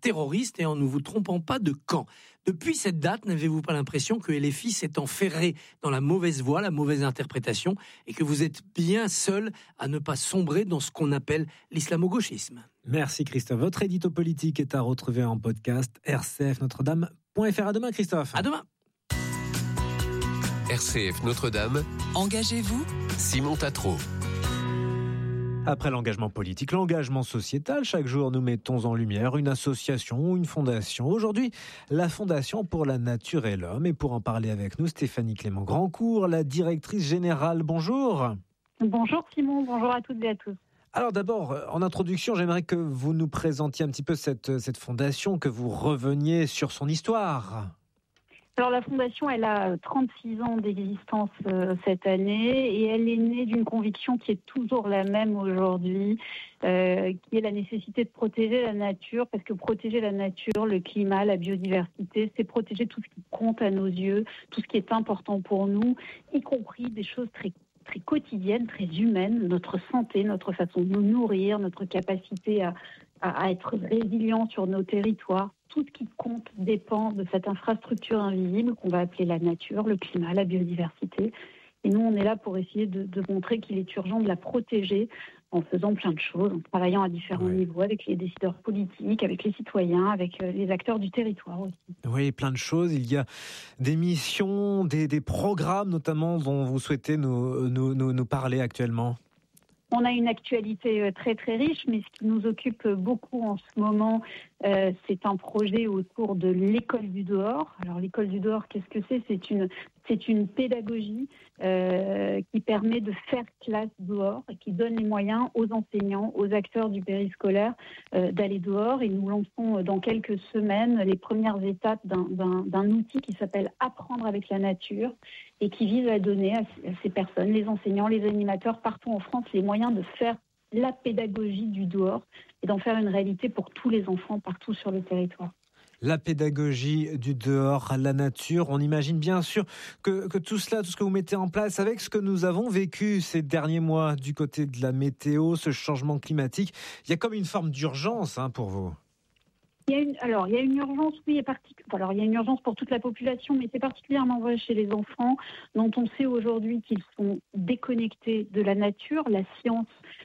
terroriste et en ne vous trompant pas de camp. Depuis cette date, n'avez-vous pas l'impression que LFI s'est enferré dans la mauvaise voie, la mauvaise interprétation, et que vous êtes bien seul à ne pas sombrer dans ce qu'on appelle l'islamo-gauchisme? Merci Christophe. Votre édito politique est à retrouver en podcast rcfnotredame.fr. À demain Christophe. À demain. RCF Notre-Dame. Engagez-vous. Simon Tatro. Après l'engagement politique, l'engagement sociétal, chaque jour nous mettons en lumière une association ou une fondation. Aujourd'hui, la Fondation pour la Nature et l'Homme. Et pour en parler avec nous, Stéphanie Clément-Grandcourt, la directrice générale. Bonjour. Bonjour Simon, bonjour à toutes et à tous. Alors d'abord, en introduction, j'aimerais que vous nous présentiez un petit peu cette fondation, que vous reveniez sur son histoire. Alors la Fondation, elle a 36 ans d'existence cette année et elle est née d'une conviction qui est toujours la même aujourd'hui, qui est la nécessité de protéger la nature, parce que protéger la nature, le climat, la biodiversité, c'est protéger tout ce qui compte à nos yeux, tout ce qui est important pour nous, y compris des choses très quotidiennes, très humaines, notre santé, notre façon de nous nourrir, notre capacité à être résilient sur nos territoires. Tout ce qui compte dépend de cette infrastructure invisible qu'on va appeler la nature, le climat, la biodiversité. Et nous, on est là pour essayer de montrer qu'il est urgent de la protéger en faisant plein de choses, en travaillant à différents niveaux, avec les décideurs politiques, avec les citoyens, avec les acteurs du territoire aussi. Oui, plein de choses. Il y a des missions, des programmes notamment dont vous souhaitez nous parler actuellement. On a une actualité très très riche, mais ce qui nous occupe beaucoup en ce moment, c'est un projet autour de l'école du dehors. Alors l'école du dehors, qu'est-ce que c'est ? C'est une pédagogie qui permet de faire classe dehors et qui donne les moyens aux enseignants, aux acteurs du périscolaire d'aller dehors. Et nous lançons dans quelques semaines les premières étapes d'un outil qui s'appelle Apprendre avec la nature et qui vise à donner à ces personnes, les enseignants, les animateurs partout en France, les moyens de faire la pédagogie du dehors et d'en faire une réalité pour tous les enfants partout sur le territoire. La pédagogie du dehors, la nature. On imagine bien sûr que tout cela, tout ce que vous mettez en place avec ce que nous avons vécu ces derniers mois du côté de la météo, ce changement climatique, il y a comme une forme d'urgence pour vous. Il y a une urgence, oui, il y a une urgence pour toute la population, mais c'est particulièrement vrai chez les enfants, dont on sait aujourd'hui qu'ils sont déconnectés de la nature. La science,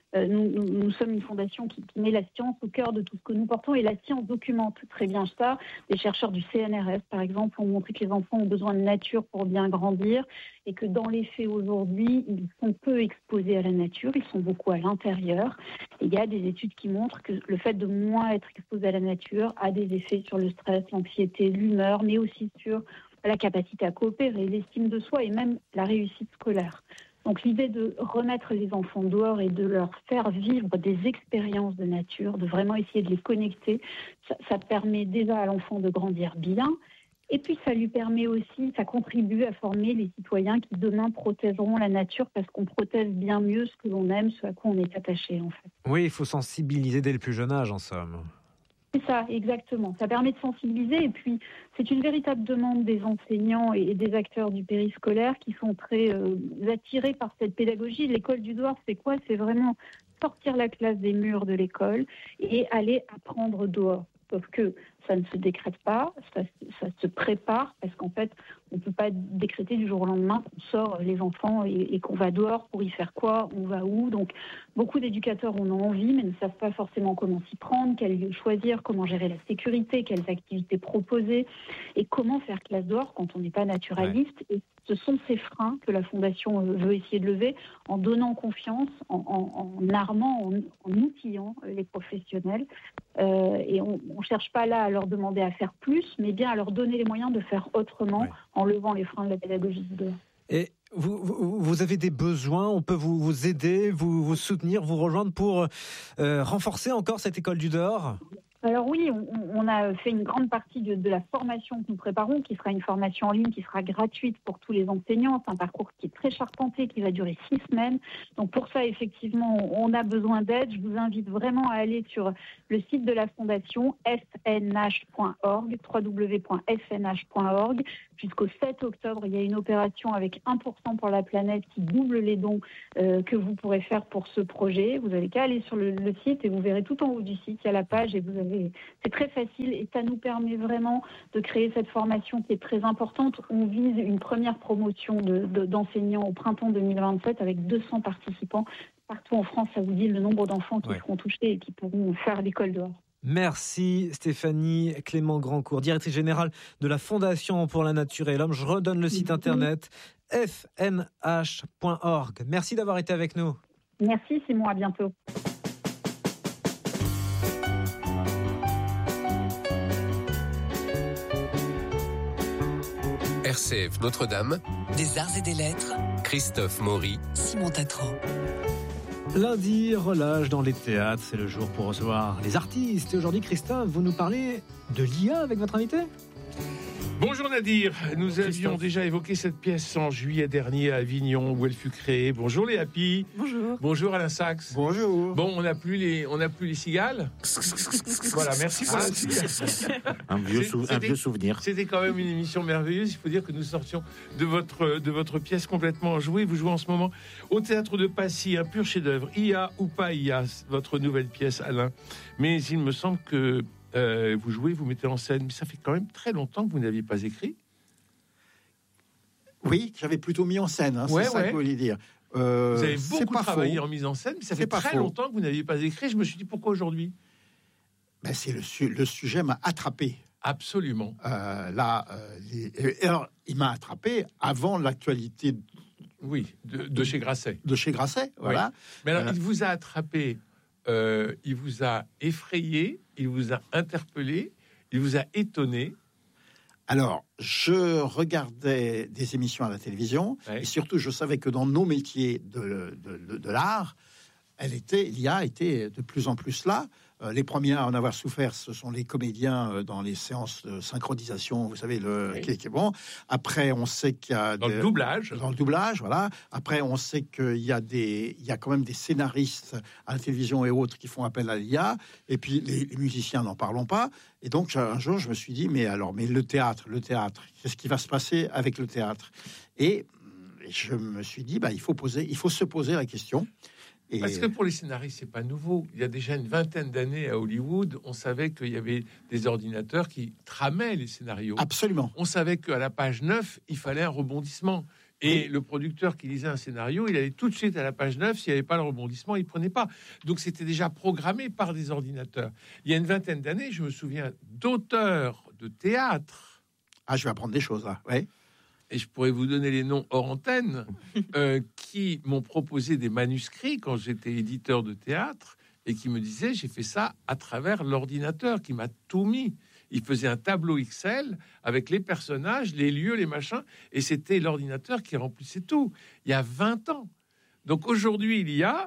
nous sommes une fondation qui met la science au cœur de tout ce que nous portons, et la science documente très bien ça. Les chercheurs du CNRS, par exemple, ont montré que les enfants ont besoin de nature pour bien grandir, et que dans les faits aujourd'hui, ils sont peu exposés à la nature, ils sont beaucoup à l'intérieur. Et il y a des études qui montrent que le fait de moins être exposé à la nature a des effets sur le stress, l'anxiété, l'humeur, mais aussi sur la capacité à coopérer, l'estime de soi et même la réussite scolaire. Donc l'idée de remettre les enfants dehors et de leur faire vivre des expériences de nature, de vraiment essayer de les connecter, ça permet déjà à l'enfant de grandir bien. Et puis ça lui permet aussi, ça contribue à former les citoyens qui demain protégeront la nature, parce qu'on protège bien mieux ce que l'on aime, ce à quoi on est attaché en fait. Oui, il faut sensibiliser dès le plus jeune âge en somme. C'est ça, exactement. Ça permet de sensibiliser, et puis c'est une véritable demande des enseignants et des acteurs du périscolaire qui sont très attirés par cette pédagogie. L'école du dehors, c'est quoi ? C'est vraiment sortir la classe des murs de l'école et aller apprendre dehors. Sauf que ça ne se décrète pas, ça se prépare, parce qu'en fait, on ne peut pas décréter du jour au lendemain qu'on sort les enfants et qu'on va dehors pour y faire quoi, on va où. Donc, beaucoup d'éducateurs en ont envie, mais ne savent pas forcément comment s'y prendre, quel lieu choisir, comment gérer la sécurité, quelles activités proposer, et comment faire classe dehors quand on n'est pas naturaliste. Ouais. Et ce sont ces freins que la Fondation veut essayer de lever en donnant confiance, en armant, en outillant les professionnels. Et on ne cherche pas là à leur demander à faire plus, mais bien à leur donner les moyens de faire autrement, en levant les freins de la pédagogie du dehors. Et vous avez des besoins, on peut vous aider, vous soutenir, vous rejoindre pour renforcer encore cette école du dehors ? Alors oui, on a fait une grande partie de la formation que nous préparons, qui sera une formation en ligne, qui sera gratuite pour tous les enseignants. C'est un parcours qui est très charpenté, qui va durer 6 semaines. Donc pour ça, effectivement, on a besoin d'aide. Je vous invite vraiment à aller sur le site de la Fondation, fnh.org, www.fnh.org. Jusqu'au 7 octobre, il y a une opération avec 1% pour la planète qui double les dons que vous pourrez faire pour ce projet. Vous n'avez qu'à aller sur le site et vous verrez tout en haut du site, il y a la page et vous avez c'est très facile et ça nous permet vraiment de créer cette formation qui est très importante. On vise une première promotion d'enseignants au printemps 2027 avec 200 participants. Partout en France, ça vous dit le nombre d'enfants qui seront touchés et qui pourront faire l'école dehors. Merci Stéphanie Clément Grandcourt, directrice générale de la Fondation pour la Nature et l'Homme. Je redonne le site internet fnh.org. Merci d'avoir été avec nous. Merci Simon, à bientôt. RCF Notre-Dame, des arts et des lettres, Christophe Maury, Simon Tatro. Lundi, relâche dans les théâtres, c'est le jour pour recevoir les artistes. Et aujourd'hui, Christophe, vous nous parlez de l'IA avec votre invité ? Bonjour Nadir, nous avions déjà évoqué cette pièce en juillet dernier à Avignon où elle fut créée. Bonjour les Happy. Bonjour. Bonjour Alain Sachs. Bonjour. Bon, on n'a plus les cigales. Voilà, merci pour la cigale. Un vieux souvenir. C'était quand même une émission merveilleuse. Il faut dire que nous sortions de votre pièce complètement enjouée. Vous jouez en ce moment au Théâtre de Passy, un pur chef-d'œuvre. IA ou pas IA, votre nouvelle pièce, Alain. Mais il me semble que vous jouez, vous mettez en scène, mais ça fait quand même très longtemps que vous n'aviez pas écrit. Oui, j'avais plutôt mis en scène, c'est ça que vous voulez dire. Vous avez beaucoup travaillé en mise en scène, mais ça fait très longtemps que vous n'aviez pas écrit. Je me suis dit, pourquoi aujourd'hui ? C'est le sujet m'a attrapé. Absolument. Alors, il m'a attrapé avant l'actualité. Oui, de chez Grasset. De chez Grasset, voilà. Mais alors, il vous a attrapé, il vous a effrayé, il vous a interpellé, il vous a étonné. Alors, je regardais des émissions à la télévision, et surtout, je savais que dans nos métiers de l'art, l'IA était de plus en plus là. Les premiers à en avoir souffert, ce sont les comédiens dans les séances de synchronisation, vous savez, qui est bon. Après, on sait qu'il y a... Dans le doublage, voilà. Après, on sait qu'il y a quand même des scénaristes à la télévision et autres qui font appel à l'IA. Et puis, les musiciens, n'en parlons pas. Et donc, un jour, je me suis dit, mais le théâtre, qu'est-ce qui va se passer avec le théâtre ? Et je me suis dit, il faut se poser la question. Parce que pour les scénaristes, c'est pas nouveau. Il y a déjà une vingtaine d'années à Hollywood, on savait qu'il y avait des ordinateurs qui tramaient les scénarios. Absolument. On savait qu'à la page 9, il fallait un rebondissement. Et le producteur qui lisait un scénario, il allait tout de suite à la page 9. S'il n'y avait pas le rebondissement, il ne prenait pas. Donc, c'était déjà programmé par des ordinateurs. Il y a une vingtaine d'années, je me souviens d'auteurs de théâtre. Ah, je vais apprendre des choses, là. Oui. Et je pourrais vous donner les noms hors antenne, qui m'ont proposé des manuscrits quand j'étais éditeur de théâtre et qui me disaient, j'ai fait ça à travers l'ordinateur qui m'a tout mis. Il faisait un tableau Excel avec les personnages, les lieux, les machins, et c'était l'ordinateur qui remplissait tout. Il y a 20 ans. Donc aujourd'hui, il y a...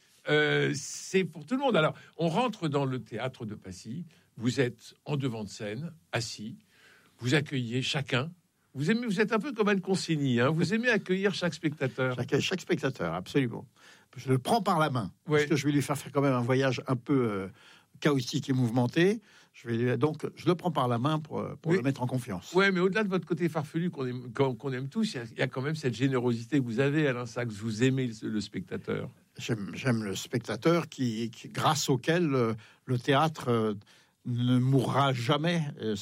c'est pour tout le monde. Alors, on rentre dans le Théâtre de Passy. Vous êtes en devant de scène, assis. Vous accueillez chacun. Vous êtes un peu comme Anne Consigny, hein. Vous aimez accueillir chaque spectateur. Chaque spectateur, absolument. Je le prends par la main, parce que je vais lui faire quand même un voyage un peu chaotique et mouvementé. Je le prends par la main pour le mettre en confiance. Ouais, mais au-delà de votre côté farfelu qu'on aime tous, il y a quand même cette générosité que vous avez, Alain Sachs. Vous aimez le spectateur. J'aime le spectateur grâce auquel le théâtre... ne mourra jamais.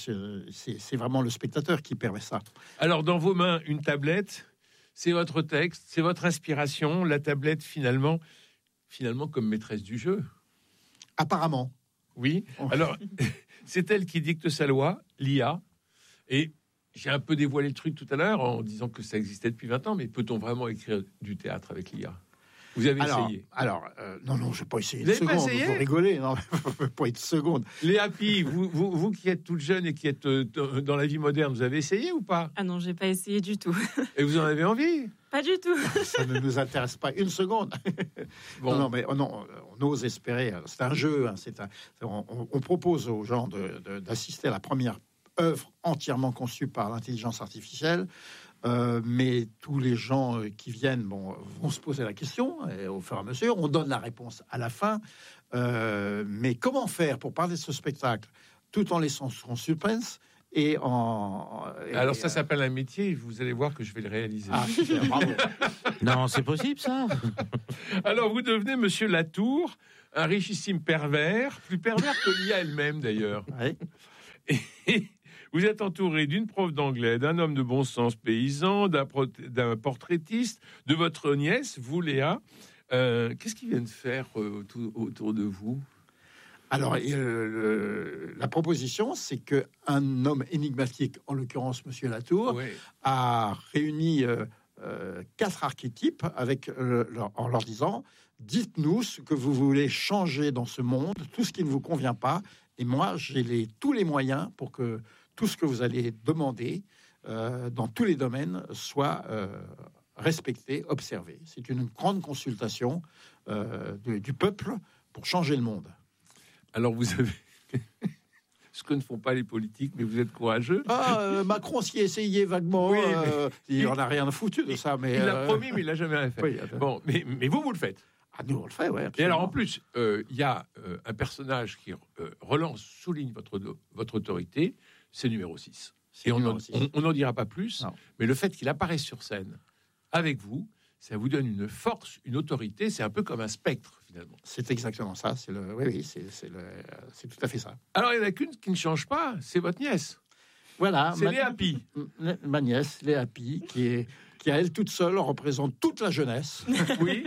C'est vraiment le spectateur qui permet ça. Alors, dans vos mains, une tablette, c'est votre texte, c'est votre inspiration. La tablette, finalement comme maîtresse du jeu. Apparemment. Oui. Alors, c'est elle qui dicte sa loi, l'IA. Et j'ai un peu dévoilé le truc tout à l'heure en disant que ça existait depuis 20 ans, mais peut-on vraiment écrire du théâtre avec l'IA ? Vous avez essayé ? Non, je n'ai pas essayé. Vous n'avez pas essayé ? Vous rigolez, non, pas une seconde. Les Happy, vous qui êtes toute jeune et qui êtes dans la vie moderne, vous avez essayé ou pas ? Ah non, j'ai pas essayé du tout. Et vous en avez envie ? Pas du tout. Ça ne nous intéresse pas une seconde. Bon. Non, mais on ose espérer. C'est un jeu. On propose aux gens d'assister à la première œuvre entièrement conçue par l'intelligence artificielle. Mais tous les gens qui viennent vont se poser la question et au fur et à mesure, on donne la réponse à la fin. Mais comment faire pour parler de ce spectacle tout en laissant son suspense Alors ça s'appelle un métier, vous allez voir que je vais le réaliser. Ah, super, bravo. Non, c'est possible, ça. Alors vous devenez Monsieur Latour, un richissime pervers, plus pervers que l'IA elle-même d'ailleurs. Ouais. Et vous êtes entouré d'une prof d'anglais, d'un homme de bon sens paysan, d'un portraitiste, de votre nièce, vous Léa. Qu'est-ce qu'ils viennent faire autour de vous ? Alors, la proposition, c'est qu'un homme énigmatique, en l'occurrence Monsieur Latour, a réuni 4 archétypes en leur disant « Dites-nous ce que vous voulez changer dans ce monde, tout ce qui ne vous convient pas, et moi, j'ai tous les moyens pour que tout ce que vous allez demander dans tous les domaines soit respecté, observé. » C'est une grande consultation du peuple pour changer le monde. Alors vous avez ce que ne font pas les politiques, mais vous êtes courageux. Macron s'y essayait vaguement. Oui, il n'en a rien foutu de ça. Mais il l'a promis, mais il l'a jamais fait. Oui, bon, mais vous le faites. Ah, nous, on le fait, oui. Et alors, en plus, il y a un personnage qui souligne votre autorité, c'est numéro 6. Et on n'en dira pas plus, non. Mais le fait qu'il apparaisse sur scène avec vous, ça vous donne une force, une autorité. C'est un peu comme un spectre, finalement. C'est exactement ça. C'est tout à fait ça. Alors, il n'y en a qu'une qui ne change pas, c'est votre nièce. Voilà. C'est Léa Pi. Ma nièce, Léa Pi, qui à elle toute seule représente toute la jeunesse. Oui.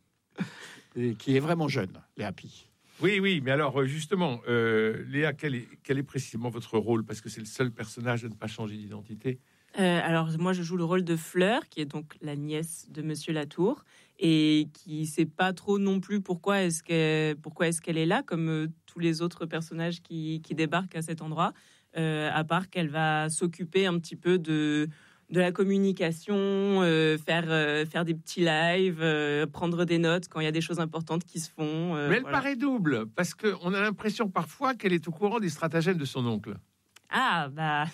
Et qui est vraiment jeune, Léa Pi. Oui, mais alors, justement, Léa, quel est précisément votre rôle ? Parce que c'est le seul personnage à ne pas changer d'identité. Alors, moi, je joue le rôle de Fleur, qui est donc la nièce de Monsieur Latour, et qui ne sait pas trop non plus pourquoi est-ce qu'elle est là, comme tous les autres personnages qui débarquent à cet endroit, à part qu'elle va s'occuper un petit peu de la communication, faire des petits lives, prendre des notes quand il y a des choses importantes qui se font. Mais elle paraît double, parce qu'on a l'impression parfois qu'elle est au courant des stratagèmes de son oncle. Ah, bah...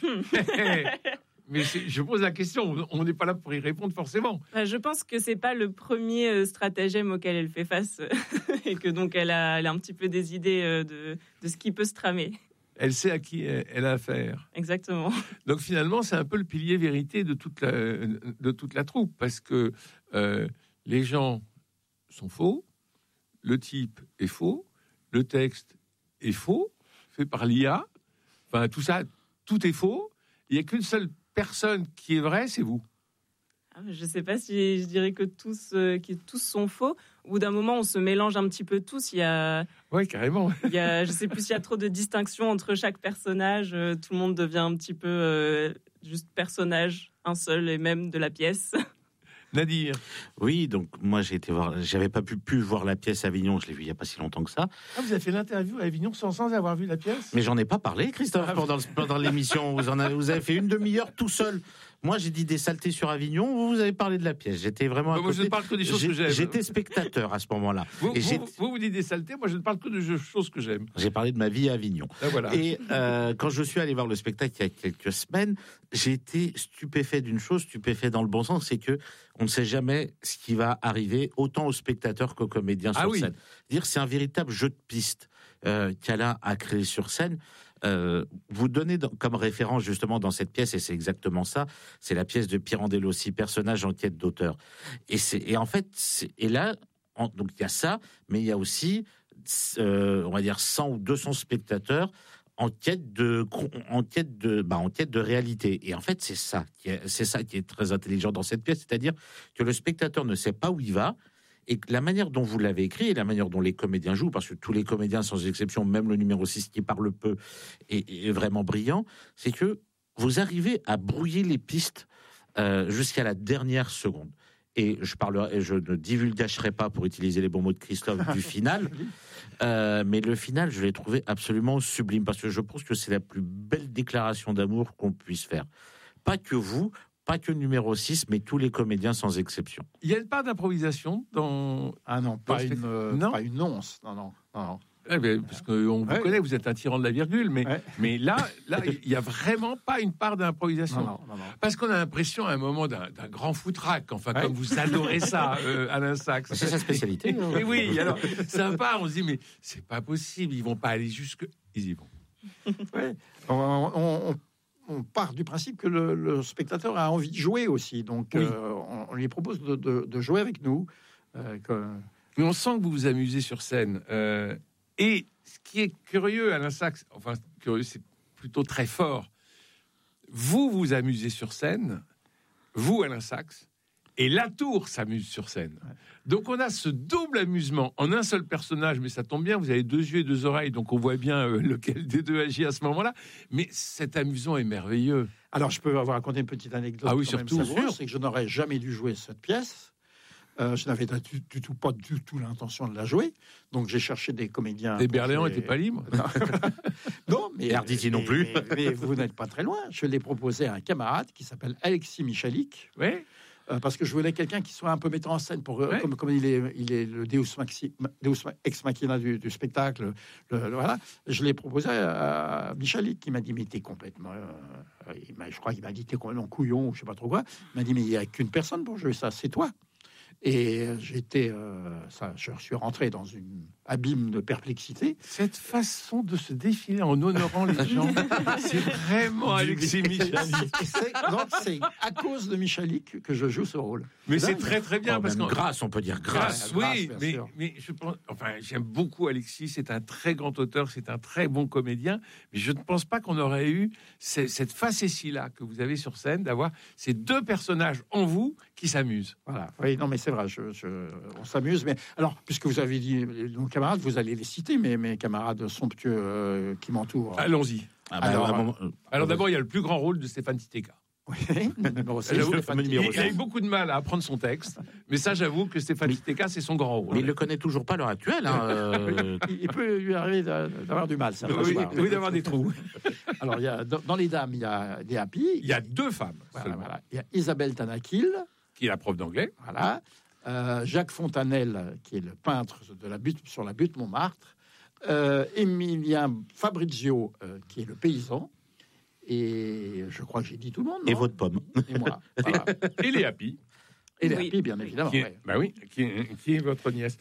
Mais je pose la question, on n'est pas là pour y répondre forcément. Je pense que c'est pas le premier stratagème auquel elle fait face et que donc elle a un petit peu des idées de ce qui peut se tramer. Elle sait à qui elle a affaire. Exactement. Donc finalement, c'est un peu le pilier vérité de toute la troupe, parce que les gens sont faux, le type est faux, le texte est faux, fait par l'IA, enfin tout ça, tout est faux. Il n'y a qu'une seule personne qui est vraie, c'est vous. Je ne sais pas si je dirais que tous sont faux. Au bout d'un moment, on se mélange un petit peu tous. Oui, carrément. Je ne sais plus s'il y a trop de distinction entre chaque personnage. Tout le monde devient un petit peu juste personnage, un seul et même de la pièce. Nadir. Oui, donc moi j'ai été voir, j'avais pas pu voir la pièce à Avignon, je l'ai vue il n'y a pas si longtemps que ça. Ah, vous avez fait l'interview à Avignon sans avoir vu la pièce ? Mais j'en ai pas parlé, Christophe, pendant l'émission. Vous avez fait une demi-heure tout seul. Moi, j'ai dit des saletés sur Avignon. Vous avez parlé de la pièce. J'étais vraiment. Moi, je ne parle que des choses que j'aime. J'étais spectateur à ce moment-là. Vous dites des saletés. Moi, je ne parle que de choses que j'aime. J'ai parlé de ma vie à Avignon. Voilà. Et quand je suis allé voir le spectacle il y a quelques semaines, j'ai été stupéfait d'une chose, stupéfait dans le bon sens, c'est que on ne sait jamais ce qui va arriver, autant aux spectateurs qu'aux comédiens sur scène. C'est un véritable jeu de piste qu'Alain a créé sur scène. Vous donnez comme référence justement dans cette pièce, et c'est exactement ça, c'est la pièce de Pirandello, personnage en quête d'auteur. Et en fait, donc il y a ça, mais il y a aussi, on va dire 100 ou 200 spectateurs en quête de réalité. Et en fait, c'est ça qui est très intelligent dans cette pièce, c'est-à-dire que le spectateur ne sait pas où il va. Et la manière dont vous l'avez écrit et la manière dont les comédiens jouent, parce que tous les comédiens, sans exception, même le numéro 6 qui parle peu, est vraiment brillant, c'est que vous arrivez à brouiller les pistes jusqu'à la dernière seconde. Et je ne divulgacherai pas, pour utiliser les bons mots de Christophe, du final, mais le final, je l'ai trouvé absolument sublime, parce que je pense que c'est la plus belle déclaration d'amour qu'on puisse faire. Pas que vous, pas que le numéro 6, mais tous les comédiens sans exception. Il y a une part d'improvisation dans... Ah non, pas une once. Non. Parce qu'on vous connaît, vous êtes un tyran de la virgule, mais là, il n'y a vraiment pas une part d'improvisation. Non. Parce qu'on a l'impression à un moment d'un grand foutraque, enfin, comme vous adorez ça, Alain Sachs. C'est sa spécialité. Mais oui, alors, ça part, on se dit, mais c'est pas possible, ils vont pas aller jusque... Ils y vont. on part du principe que le spectateur a envie de jouer aussi. Donc, Oui. on lui propose de jouer avec nous. Mais on sent que vous vous amusez sur scène. Et ce qui est curieux, Alain Sachs, enfin, curieux, c'est plutôt très fort. Vous vous amusez sur scène, vous, Alain Sachs, et Latour s'amuse sur scène. Ouais. Donc on a ce double amusement en un seul personnage, mais ça tombe bien, vous avez 2 yeux et 2 oreilles, donc on voit bien lequel des deux agit à ce moment-là. Mais cet amusement est merveilleux. Alors, je peux vous raconter une petite anecdote. Ah oui, quand même surtout, savoureuse, sûr. c'est que je n'aurais jamais dû jouer cette pièce. Je n'avais pas du tout l'intention de la jouer. Donc, j'ai cherché des comédiens. Les Berléans n'étaient pas libres. Non, mais Arditi non plus. Mais vous n'êtes pas très loin. Je l'ai proposé à un camarade qui s'appelle Alexis Michalik. Oui. Parce que je voulais quelqu'un qui soit un peu metteur en scène pour Ouais. comme il est le Deus ex machina du spectacle. Voilà, je l'ai proposé à Michalik qui m'a dit mais t'es complètement, je crois qu'il m'a dit t'es complètement couillon ou je sais pas trop quoi. Il m'a dit mais il y a qu'une personne pour jouer ça, c'est toi. Et j'étais, je suis rentré dans une abîme de perplexité. Cette façon de se défiler en honorant les gens, c'est vraiment Alexis Michalik. Donc c'est à cause de Michalik que je joue ce rôle. Mais c'est dingue. très très bien Oh, parce même que grâce, on peut dire grâce. oui, bien mais, sûr. mais je pense, enfin, j'aime beaucoup Alexis. C'est un très grand auteur, c'est un très bon comédien. Mais je ne pense pas qu'on aurait eu cette facétie-là que vous avez sur scène, d'avoir ces 2 personnages en vous qui s'amusent. Voilà. Oui, non, mais c'est vrai, on s'amuse. Mais alors, puisque vous avez dit nos camarades, vous allez les citer, mes camarades somptueux qui m'entourent. Allons-y. Ah bah, Alors, vraiment, Alors d'abord, il y a le plus grand rôle de Stéphane Titeka. Oui, numéro 6. J'avoue, fameux numéro il a eu beaucoup de mal à apprendre son texte, mais ça, j'avoue que Stéphane Titeka, c'est son grand rôle. mais il le connaît toujours pas à l'heure actuelle. Hein, Il peut lui arriver d'avoir du mal, ça. Oui, oui, d'avoir des trous. Alors, il y a, dans les dames, il y a des happy. Il y a 2 femmes Voilà, seulement, voilà. Il y a Isabelle Tanakil, qui est la prof d'anglais. voilà. Jacques Fontanelle, qui est le peintre de la butte, sur la butte Montmartre. Emilien Fabrizio, qui est le paysan. Et je crois que j'ai dit tout le monde. et non votre pomme. Et moi. Voilà. Et les Happy, Et les Oui. happy, bien évidemment. qui est, ouais. bah oui, qui est votre nièce.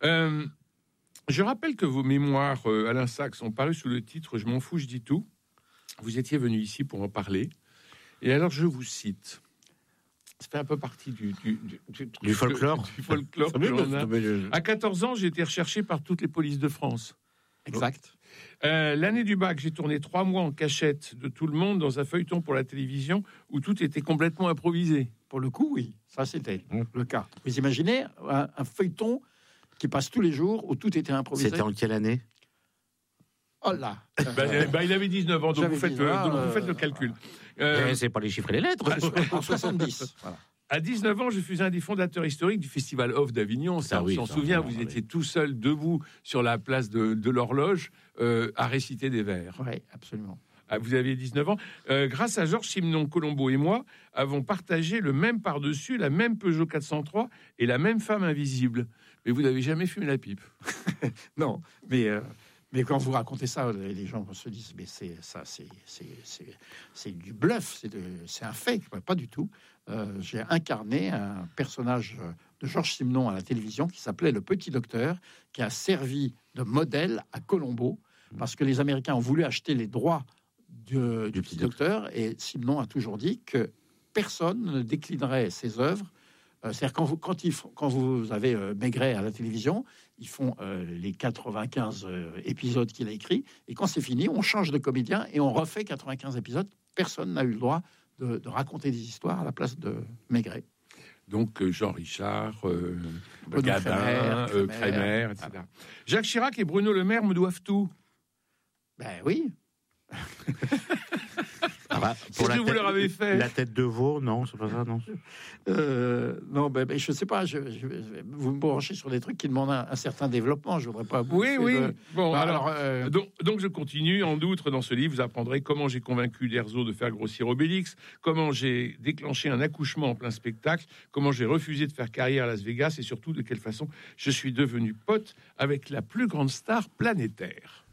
Je rappelle que vos mémoires, Alain Sachs, sont parus sous le titre « Je m'en fous, je dis tout ». Vous étiez venu ici pour en parler. Et alors, je vous cite. Ça fait un peu partie du folklore. Du folklore que l'on a. À 14 ans, j'ai été recherché par toutes les polices de France. Exact. L'année du bac, j'ai tourné 3 mois en cachette de tout le monde dans un feuilleton pour la télévision où tout était complètement improvisé. Pour le coup, oui. Ça, c'était le cas. Vous imaginez un feuilleton qui passe tous les jours où tout était improvisé. C'était en quelle année? Oh là. Il avait 19 ans, donc J'avais vous faites, 19 ans, donc vous faites le calcul. C'est pas les chiffres et les lettres. En 70. Voilà. À 19 ans, je suis un des fondateurs historiques du Festival Off d'Avignon. Ça, Ah oui, on s'en ça, souvient, oui. vous étiez tout seul, debout, sur la place de l'horloge, à réciter des vers. Oui, absolument. Ah, vous aviez 19 ans. Grâce à Georges Simenon, Colombo et moi, avons partagé le même par-dessus, la même Peugeot 403 et la même femme invisible. Mais vous n'avez jamais fumé la pipe. Non, mais quand vous racontez ça, les gens se disent mais c'est du bluff, c'est un fake, pas du tout. J'ai incarné un personnage de Georges Simenon à la télévision qui s'appelait le Petit Docteur, qui a servi de modèle à Colombo parce que les Américains ont voulu acheter les droits du Petit Docteur et Simenon a toujours dit que personne ne déclinerait ses œuvres. C'est-à-dire quand vous avez Maigret à la télévision, ils font les 95 épisodes qu'il a écrits, et quand c'est fini, on change de comédien et on refait 95 épisodes. Personne n'a eu le droit de raconter des histoires à la place de Maigret. Donc Jean Richard, Bruno Gabin, Kremer, etc. Voilà. Jacques Chirac et Bruno Le Maire me doivent tout. Ben oui. Qu'est-ce que vous leur avez fait? La tête de veau, non, c'est pas ça, non. Non, ben, je sais pas. Vous me branchez sur des trucs qui demandent un certain développement. Je voudrais pas. Oui. Bon, Bah, alors, alors, donc je continue. En outre, dans ce livre, vous apprendrez comment j'ai convaincu Derzo de faire grossir Obélix, comment j'ai déclenché un accouchement en plein spectacle, comment j'ai refusé de faire carrière à Las Vegas, et surtout de quelle façon je suis devenu pote avec la plus grande star planétaire.